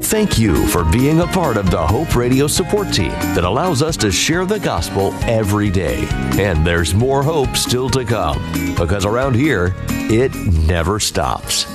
Thank you for being a part of the Hope Radio support team that allows us to share the gospel every day. And there's more hope still to come, because around here, it never stops.